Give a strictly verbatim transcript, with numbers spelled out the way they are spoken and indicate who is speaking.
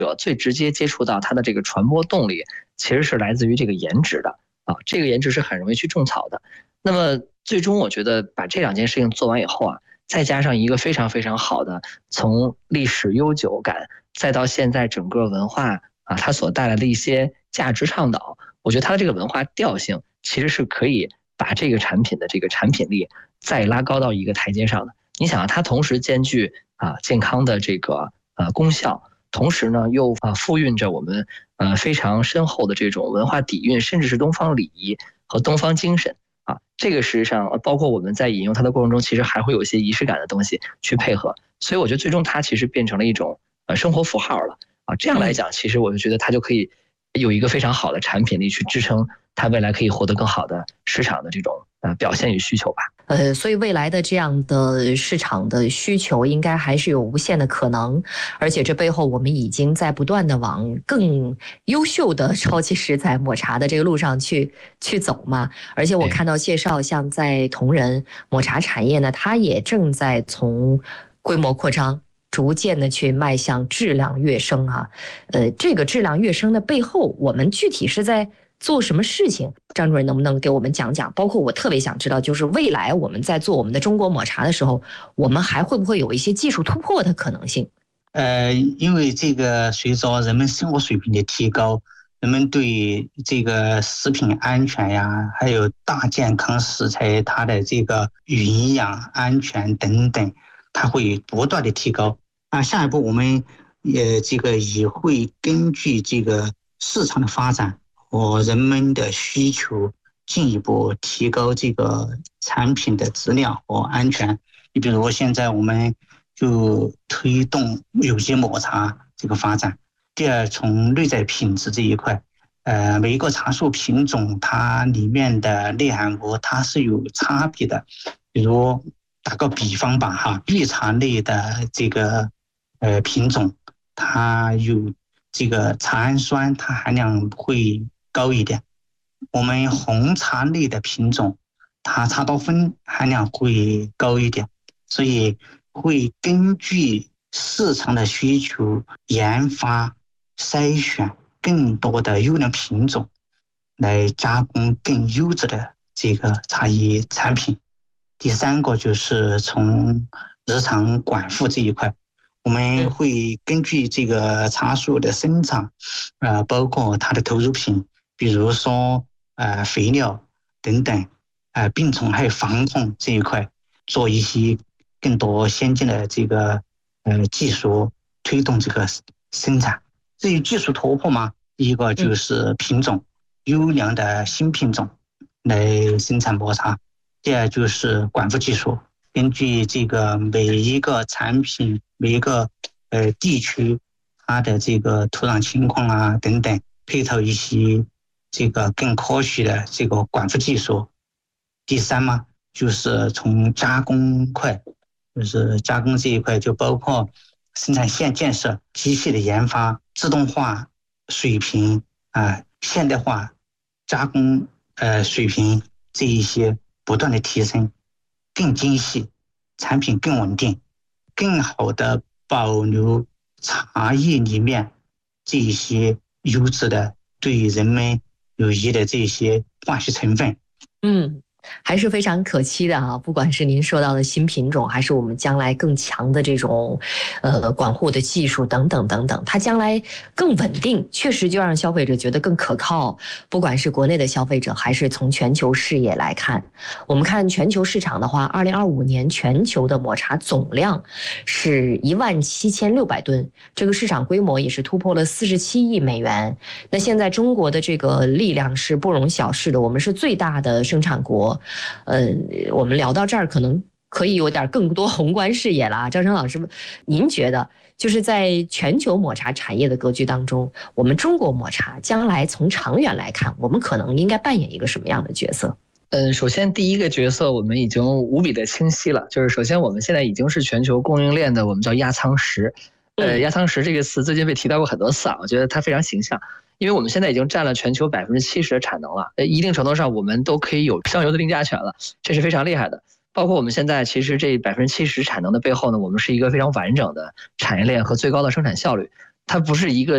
Speaker 1: 者最直接接触到它的这个传播动力，其实是来自于这个颜值的啊，这个颜值是很容易去种草的。那么最终我觉得把这两件事情做完以后啊，再加上一个非常非常好的从历史悠久感，再到现在整个文化啊，它所带来的一些价值倡导，我觉得它的这个文化调性其实是可以把这个产品的这个产品力再拉高到一个台阶上的。你想啊，它同时兼具啊健康的这个呃功效，同时呢又啊赋蕴着我们呃非常深厚的这种文化底蕴，甚至是东方礼仪和东方精神啊。这个事实上，包括我们在引用它的过程中，其实还会有一些仪式感的东西去配合。所以我觉得最终它其实变成了一种呃生活符号了啊。这样来讲，其实我就觉得它就可以有一个非常好的产品力去支撑它未来可以获得更好的市场的这种呃表现与需求吧。
Speaker 2: 呃，所以未来的这样的市场的需求应该还是有无限的可能，而且这背后我们已经在不断的往更优秀的超级食材抹茶的这个路上去去走嘛。而且我看到介绍，像在同仁抹茶产业呢，它也正在从规模扩张，逐渐的去迈向质量跃升啊。呃，这个质量跃升的背后，我们具体是在做什么事情？张主任能不能给我们讲讲？包括我特别想知道，就是未来我们在做我们的中国抹茶的时候，我们还会不会有一些技术突破的可能性？
Speaker 3: 呃，因为这个随着人们生活水平的提高，人们对这个食品安全呀，还有大健康食材它的这个营养安全等等，它会不断的提高。啊，下一步我们也这个也会根据这个市场的发展和人们的需求，进一步提高这个产品的质量和安全。你比如现在我们就推动有机抹茶这个发展。第二，从内在品质这一块，呃，每一个茶树品种它里面的内含物它是有差别的。比如打个比方吧，哈，绿茶类的这个呃品种，它有这个茶氨酸，它含量会高一点。我们红茶类的品种，它茶多酚含量会高一点，所以会根据市场的需求研发筛选更多的优良品种，来加工更优质的这个茶叶产品。第三个就是从日常管护这一块，我们会根据这个茶树的生长，呃，包括它的投入品，比如说呃肥料等等，呃病虫害防控这一块，做一些更多先进的这个呃技术，推动这个生产。至于技术突破嘛，第一个就是品种，优良的新品种来生产抹茶。第二就是管护技术，根据这个每一个产品、每一个呃地区它的这个土壤情况啊等等，配套一些这个更科学的这个管护技术。第三嘛，就是从加工块，就是加工这一块就包括生产线建设、机械的研发、自动化水平啊、呃、现代化加工呃水平这一些不断的提升，更精细，产品更稳定，更好的保留茶叶里面这一些优质的对人们有益的这些化学成分。
Speaker 2: 嗯，还是非常可期的啊！不管是您说到的新品种，还是我们将来更强的这种，呃，管护的技术等等等等，它将来更稳定，确实就让消费者觉得更可靠。不管是国内的消费者，还是从全球视野来看，我们看全球市场的话，二零二五年全球的抹茶总量是一万七千六百吨，这个市场规模也是突破了四十七亿美元。那现在中国的这个力量是不容小视的，我们是最大的生产国。呃，我们聊到这儿，可能可以有点更多宏观视野了啊。张生老师，您觉得就是在全球抹茶产业的格局当中，我们中国抹茶将来从长远来看，我们可能应该扮演一个什么样的角色？
Speaker 1: 嗯，首先第一个角色我们已经无比的清晰了，就是首先我们现在已经是全球供应链的我们叫压舱石。呃，压舱石这个词最近被提到过很多次啊，我觉得它非常形象。因为我们现在已经占了全球百分之七十的产能了，呃，一定程度上我们都可以有上游的定价权了，这是非常厉害的。包括我们现在其实这百分之七十产能的背后呢，我们是一个非常完整的产业链和最高的生产效率，它不是一个